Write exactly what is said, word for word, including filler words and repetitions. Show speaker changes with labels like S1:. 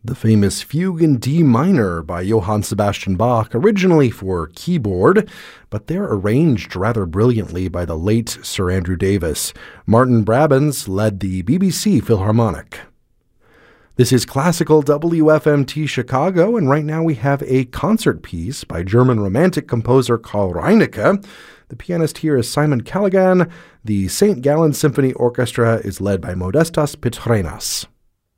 S1: The famous Fugue in D minor by Johann Sebastian Bach, originally for keyboard, but they're arranged rather brilliantly by the late Sir Andrew Davis. Martin Brabants led the B B C Philharmonic. This is Classical W F M T Chicago, and right now we have a concert piece by German Romantic composer Karl Reinecke. The pianist here is Simon Callaghan. The Saint Gallen Symphony Orchestra is led by Modestas Pitrenas.